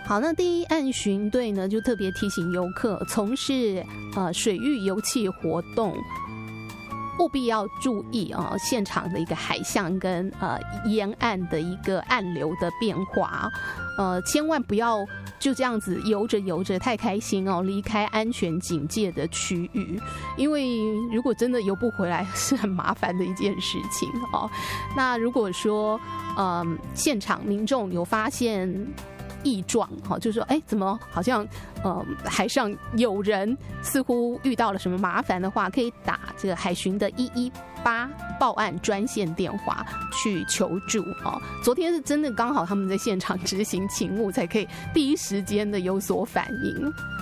好，那第一岸巡队呢，就特别提醒游客从事水域游憩活动，务必要注意现场的一个海象跟沿岸的一个岸流的变化，千万不要就这样子游着游着太开心离开安全警戒的区域，因为如果真的游不回来是很麻烦的一件事情那如果说现场民众有发现异状就是说怎么好像海上有人似乎遇到了什么麻烦的话，可以打这个海巡的118报案专线电话去求助昨天是真的刚好他们在现场执行勤务，才可以第一时间的有所反应。